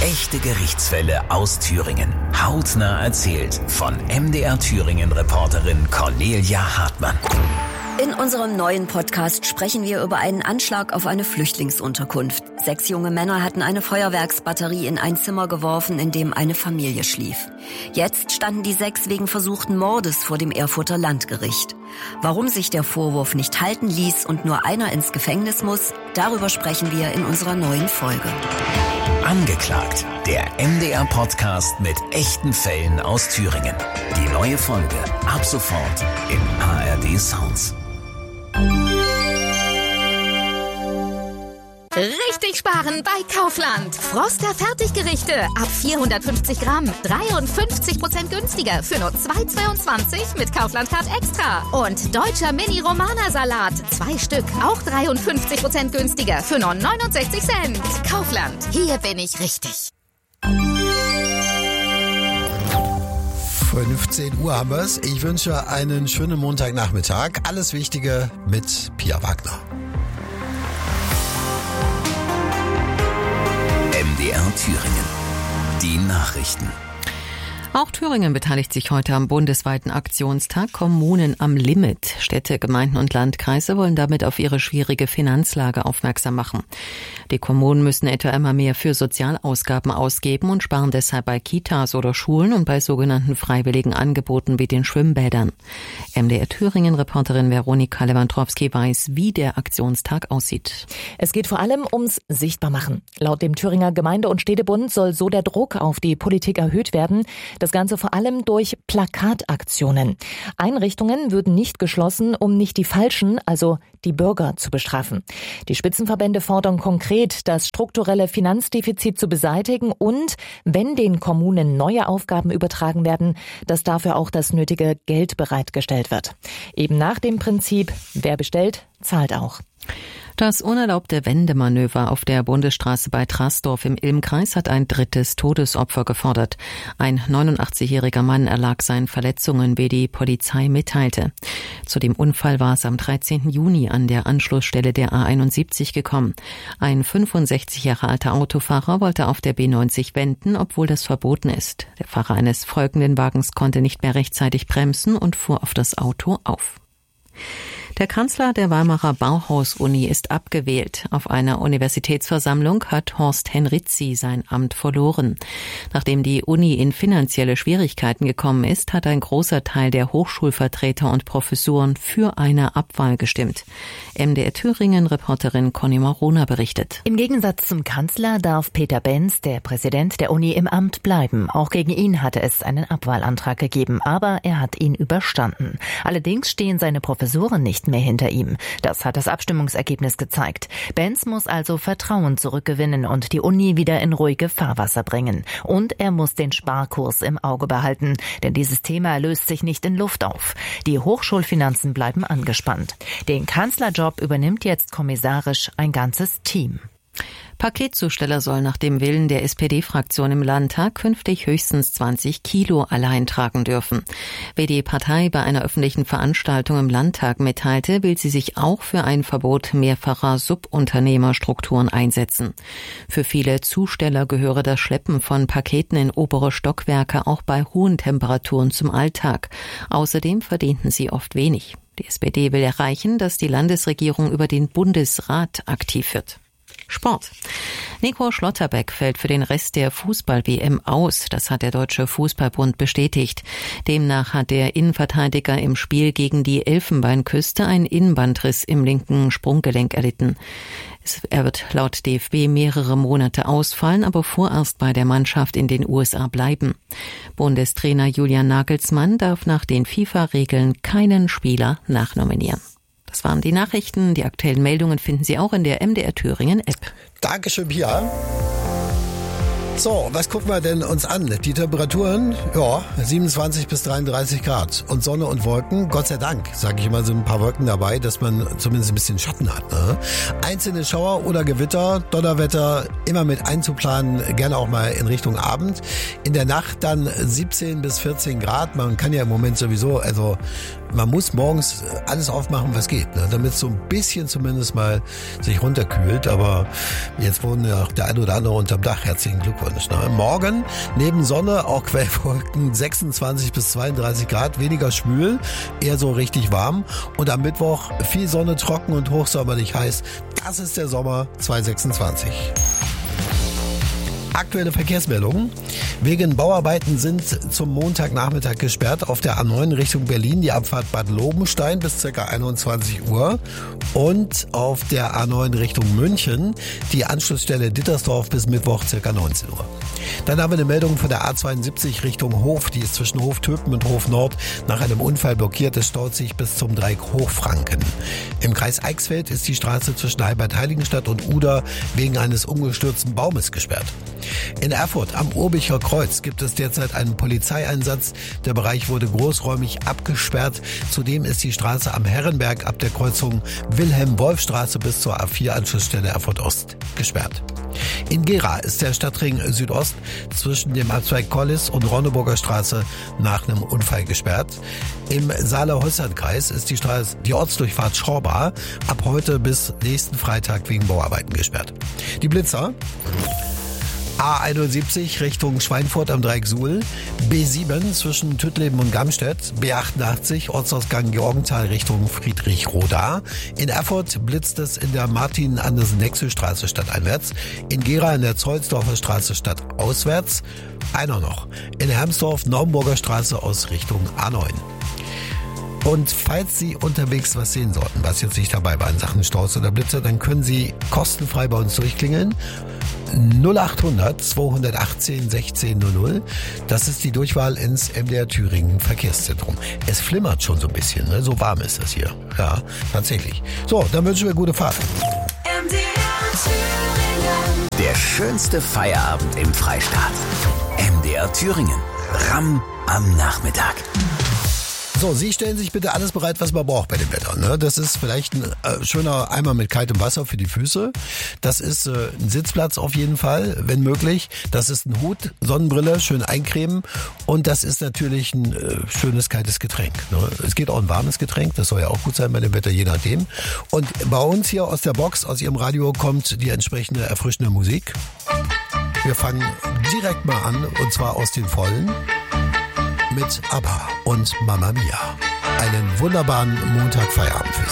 Echte Gerichtsfälle aus Thüringen. Hautnah erzählt von MDR-Thüringen-Reporterin Cornelia Hartmann. In unserem neuen Podcast sprechen wir über einen Anschlag auf eine Flüchtlingsunterkunft. 6 junge Männer hatten eine Feuerwerksbatterie in ein Zimmer geworfen, in dem eine Familie schlief. Jetzt standen die 6 wegen versuchten Mordes vor dem Erfurter Landgericht. Warum sich der Vorwurf nicht halten ließ und nur einer ins Gefängnis muss, darüber sprechen wir in unserer neuen Folge. Angeklagt, der MDR-Podcast mit echten Fällen aus Thüringen. Die neue Folge ab sofort im ARD Sounds. Richtig sparen bei Kaufland. Froster Fertiggerichte ab 450 Gramm. 53% günstiger für nur 2,22 mit Kaufland Card Extra. Und deutscher Mini-Romana-Salat. 2 Stück, auch 53% günstiger für nur 69 Cent. Kaufland, hier bin ich richtig. 15 Uhr haben wir es. Ich wünsche einen schönen Montagnachmittag. Alles Wichtige mit Pia Wagner. MDR Thüringen. Die Nachrichten. Auch Thüringen beteiligt sich heute am bundesweiten Aktionstag Kommunen am Limit. Städte, Gemeinden und Landkreise wollen damit auf ihre schwierige Finanzlage aufmerksam machen. Die Kommunen müssen etwa immer mehr für Sozialausgaben ausgeben und sparen deshalb bei Kitas oder Schulen und bei sogenannten freiwilligen Angeboten wie den Schwimmbädern. MDR Thüringen-Reporterin Veronika Lewandowski weiß, wie der Aktionstag aussieht. Es geht vor allem ums Sichtbarmachen. Laut dem Thüringer Gemeinde- und Städtebund soll so der Druck auf die Politik erhöht werden. Das Ganze vor allem durch Plakataktionen. Einrichtungen würden nicht geschlossen, um nicht die Falschen, also die Bürger, zu bestrafen. Die Spitzenverbände fordern konkret, das strukturelle Finanzdefizit zu beseitigen und, wenn den Kommunen neue Aufgaben übertragen werden, dass dafür auch das nötige Geld bereitgestellt wird. Eben nach dem Prinzip, wer bestellt, zahlt auch. Das unerlaubte Wendemanöver auf der Bundesstraße bei Trasdorf im Ilmkreis hat ein 3. Todesopfer gefordert. Ein 89-jähriger Mann erlag seinen Verletzungen, wie die Polizei mitteilte. Zu dem Unfall war es am 13. Juni an der Anschlussstelle der A71 gekommen. Ein 65 Jahre alter Autofahrer wollte auf der B90 wenden, obwohl das verboten ist. Der Fahrer eines folgenden Wagens konnte nicht mehr rechtzeitig bremsen und fuhr auf das Auto auf. Der Kanzler der Weimarer Bauhaus-Uni ist abgewählt. Auf einer Universitätsversammlung hat Horst Henrizi sein Amt verloren. Nachdem die Uni in finanzielle Schwierigkeiten gekommen ist, hat ein großer Teil der Hochschulvertreter und Professoren für eine Abwahl gestimmt. MDR Thüringen-Reporterin Conny Marona berichtet. Im Gegensatz zum Kanzler darf Peter Benz, der Präsident der Uni, im Amt bleiben. Auch gegen ihn hatte es einen Abwahlantrag gegeben, aber er hat ihn überstanden. Allerdings stehen seine Professoren nicht mehr hinter ihm. Das hat das Abstimmungsergebnis gezeigt. Benz muss also Vertrauen zurückgewinnen und die Uni wieder in ruhige Fahrwasser bringen. Und er muss den Sparkurs im Auge behalten, denn dieses Thema löst sich nicht in Luft auf. Die Hochschulfinanzen bleiben angespannt. Den Kanzlerjob übernimmt jetzt kommissarisch ein ganzes Team. Paketzusteller sollen nach dem Willen der SPD-Fraktion im Landtag künftig höchstens 20 Kilo allein tragen dürfen. Wie die Partei bei einer öffentlichen Veranstaltung im Landtag mitteilte, will sie sich auch für ein Verbot mehrfacher Subunternehmerstrukturen einsetzen. Für viele Zusteller gehöre das Schleppen von Paketen in obere Stockwerke auch bei hohen Temperaturen zum Alltag. Außerdem verdienten sie oft wenig. Die SPD will erreichen, dass die Landesregierung über den Bundesrat aktiv wird. Sport. Nico Schlotterbeck fällt für den Rest der Fußball-WM aus. Das hat der Deutsche Fußballbund bestätigt. Demnach hat der Innenverteidiger im Spiel gegen die Elfenbeinküste einen Innenbandriss im linken Sprunggelenk erlitten. Er wird laut DFB mehrere Monate ausfallen, aber vorerst bei der Mannschaft in den USA bleiben. Bundestrainer Julian Nagelsmann darf nach den FIFA-Regeln keinen Spieler nachnominieren. Das waren die Nachrichten. Die aktuellen Meldungen finden Sie auch in der MDR Thüringen App. Dankeschön, Pia. So, was gucken wir denn uns an? Die Temperaturen, ja, 27 bis 33 Grad und Sonne und Wolken, Gott sei Dank, sage ich immer, sind ein paar Wolken dabei, dass man zumindest ein bisschen Schatten hat. Ne? Einzelne Schauer oder Gewitter, Donnerwetter immer mit einzuplanen, gerne auch mal in Richtung Abend. In der Nacht dann 17 bis 14 Grad, man kann ja im Moment sowieso, also man muss morgens alles aufmachen, was geht, ne? Damit es so ein bisschen zumindest mal sich runterkühlt, aber jetzt wohnen ja auch der ein oder andere unterm Dach, herzlichen Glückwunsch. gewünscht. Ne? Morgen neben Sonne auch Quellwolken, 26 bis 32 Grad, weniger schwül, eher so richtig warm. Und am Mittwoch viel Sonne, trocken und hochsommerlich heiß. Das ist der Sommer 2026. Aktuelle Verkehrsmeldungen. Wegen Bauarbeiten sind zum Montagnachmittag gesperrt auf der A9 Richtung Berlin die Abfahrt Bad Lobenstein bis ca. 21 Uhr und auf der A9 Richtung München die Anschlussstelle Dittersdorf bis Mittwoch ca. 19 Uhr. Dann haben wir eine Meldung von der A72 Richtung Hof, die ist zwischen Hof-Töpen und Hof-Nord nach einem Unfall blockiert. Es staut sich bis zum Dreieck Hochfranken. Im Kreis Eichsfeld ist die Straße zwischen Heilbad-Heiligenstadt und Uda wegen eines umgestürzten Baumes gesperrt. In Erfurt am Urbicher Kreuz gibt es derzeit einen Polizeieinsatz. Der Bereich wurde großräumig abgesperrt. Zudem ist die Straße am Herrenberg ab der Kreuzung Wilhelm-Wolf-Straße bis zur A4-Anschlussstelle Erfurt Ost gesperrt. In Gera ist der Stadtring Südost zwischen dem Abzweig Kollis und Ronneburger Straße nach einem Unfall gesperrt. Im Saale-Holstein-Kreis ist die Ortsdurchfahrt Schorba ab heute bis nächsten Freitag wegen Bauarbeiten gesperrt. Die Blitzer: A71 Richtung Schweinfurt am Dreieck Suhl, B7 zwischen Tüttleben und Gamstedt, B88 Ortsausgang Georgenthal Richtung Friedrichroda. In Erfurt blitzt es in der Martin-Andersen-Nexel-Straße stadteinwärts, in Gera in der Zollsdorfer Straße stadtauswärts. Einer noch, in Hermsdorf Naumburger Straße aus Richtung A9. Und falls Sie unterwegs was sehen sollten, was jetzt nicht dabei war in Sachen Staus oder Blitzer, dann können Sie kostenfrei bei uns durchklingeln. 0800 218 1600. Das ist die Durchwahl ins MDR Thüringen Verkehrszentrum. Es flimmert schon so ein bisschen, ne? So warm ist das hier. Ja, tatsächlich. So, dann wünschen wir gute Fahrt. MDR Thüringen. Der schönste Feierabend im Freistaat. MDR Thüringen. Ramm am Nachmittag. So, Sie stellen sich bitte alles bereit, was man braucht bei dem Wetter. Ne? Das ist vielleicht ein schöner Eimer mit kaltem Wasser für die Füße. Das ist ein Sitzplatz auf jeden Fall, wenn möglich. Das ist ein Hut, Sonnenbrille, schön eincremen. Und das ist natürlich ein schönes kaltes Getränk. Ne? Es geht auch ein warmes Getränk, das soll ja auch gut sein bei dem Wetter, je nachdem. Und bei uns hier aus der Box, aus Ihrem Radio, kommt die entsprechende erfrischende Musik. Wir fangen direkt mal an, und zwar aus den Vollen. Mit ABBA und Mamma Mia. Einen wunderbaren Montag Feierabend für Sie.